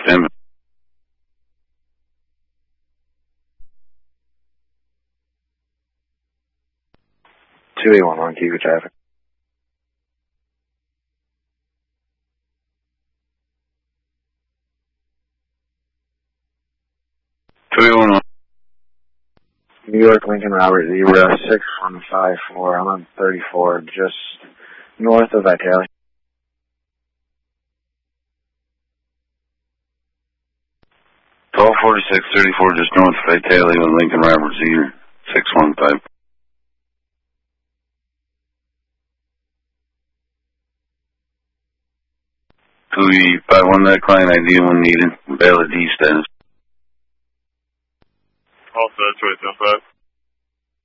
Stand 2811, keep your traffic. New York, Lincoln, Robert, Zebra, 6154. I'm on 34, just north of Vitaly. 124634, just north of Vitaly with Lincoln, Robert, Zebra, 615. Cooley 51, that client ID when needed, valid D status. Also, that's right, 5.